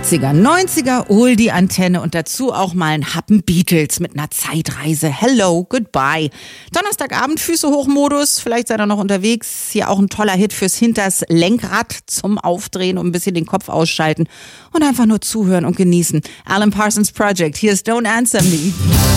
90er, Oldie-Antenne und dazu auch mal ein Happen Beatles mit einer Zeitreise. Hello, goodbye. Donnerstagabend, Füße hoch Modus, vielleicht seid ihr noch unterwegs. Hier auch ein toller Hit fürs hinters Lenkrad zum Aufdrehen und ein bisschen den Kopf ausschalten und einfach nur zuhören und genießen. Alan Parsons Project, hier ist Don't Answer Me.